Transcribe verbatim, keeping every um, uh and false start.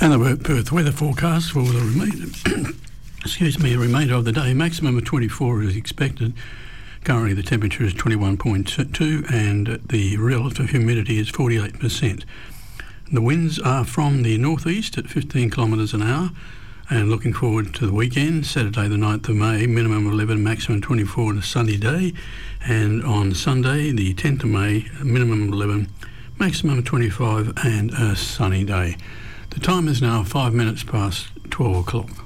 And the Perth weather forecast for the remainder, excuse me, remainder of the day. Maximum of twenty-four is expected. Currently the temperature is twenty-one point two and the relative humidity is forty-eight percent. The winds are from the northeast at fifteen kilometres an hour. And looking forward to the weekend, Saturday the ninth of May, minimum eleven, maximum twenty-four and a sunny day. And on Sunday the tenth of May, minimum eleven, maximum twenty-five and a sunny day. The time is now five minutes past twelve o'clock.